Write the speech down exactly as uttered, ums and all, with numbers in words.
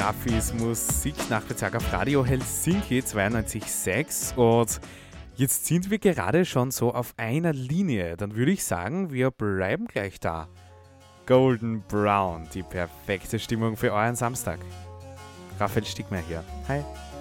Raffis Musiknachmittag auf Radio Helsinki zweiundneunzig Komma sechs und jetzt sind wir gerade schon so auf einer Linie. Dann würde ich sagen, wir bleiben gleich da. Golden Brown, die perfekte Stimmung für euren Samstag. Raphael Stigmeier hier. Hi.